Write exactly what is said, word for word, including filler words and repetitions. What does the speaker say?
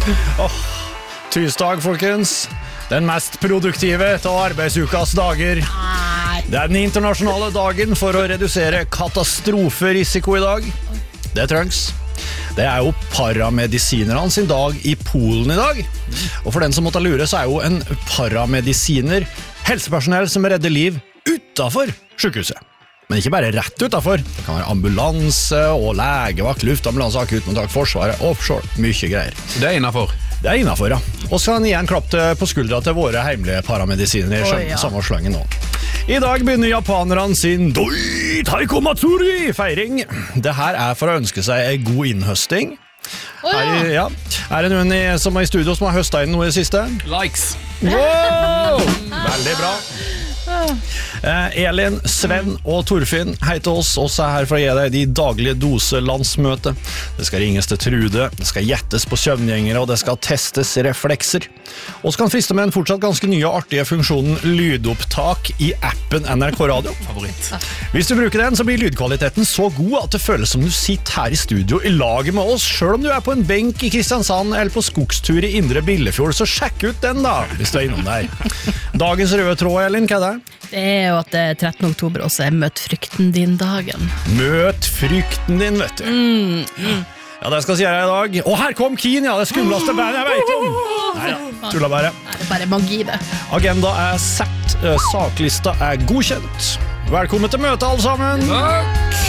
oh, Tirsdag, folkens. Den mest produktive av arbeidsukas dager. Det er den internasjonale dagen for å redusere katastroferisiko i dag. Det trengs. Det er jo paramedisinerne sin dag i Polen i dag. Og for den som måtte lure, så er jo en paramedisiner helsepersonell som redder liv utenfor sykehuset. Men ikke bare rett utenfor. Det kan være ambulanse og legevakt, luftambulanse, akuttmottak, forsvaret, offshore, mye greier. Så det er innenfor? Det er innenfor, ja. Og så kan jeg gi en klapp på skuldra til våre heimelige paramedisiner i ja. samme slangen nå. I dag begynner japanerne sin Doi Taiko Matsuri feiring. Det her er for å ønske seg en god innhøsting. Oh, ja. Er, ja. er det noen i, som er i studio som har høstet inn noe i det siste? Likes. Wow! Veldig bra. Eh, Elin, Sven og Torfinn, hei til oss. Oss er her for å gi deg de daglige dose landsmøte. Det skal ringes til Trude, det skal gjettes på søvngjengere, og det skal testes reflekser. Og så kan friste med en fortsatt ganske nye og artige funksjonen lydopptak i appen N R K Radio. Favoritt. Hvis du bruker den, så blir lydkvaliteten så god at det føles som du sitter her i studio i laget med oss, selv om du er på en benk i Kristiansand eller på skogstur i Indre Billefjord, så sjekk ut den da, hvis du er innom der. Dagens røde tråd, Elin, hva er det? Det er jo at det er trettende oktober også er Møt frykten din dagen. Møt frykten din, vet du. Mm, mm. Ja, det skal si jeg i dag. Og her kom Keen, ja, det skumlaste bandet jeg vet om. Neida, tulla bare. Nei, det er bare magi det. Agenda er sett, saklista er godkjent. Velkommen til møte alle sammen. Takk.